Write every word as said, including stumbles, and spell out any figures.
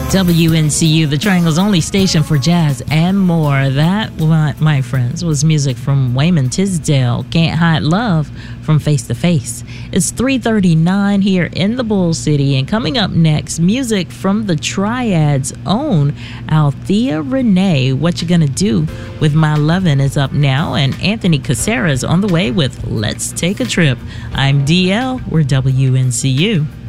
W N C U, the Triangle's only station for jazz and more. That, my friends, was music from Wayman Tisdale, Can't Hide Love from Face to Face. It's three thirty-nine here in the Bull City, and coming up next, music from the Triad's own Althea Renee. What You Gonna Do with My Lovin' is up now, and Anthony Caceres on the way with Let's Take a Trip. I'm D L, we're W N C U.